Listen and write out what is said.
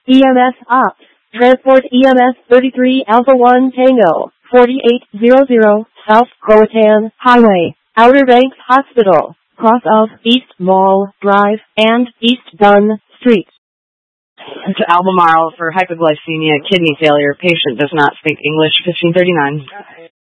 EMS Ops. Transport EMS 33 Alpha 1 Tango, 4800 South Croatan Highway, Outer Banks Hospital, cross of East Mall Drive and East Dunn Street. To Albemarle for hypoglycemia, kidney failure. Patient does not speak English. 1539.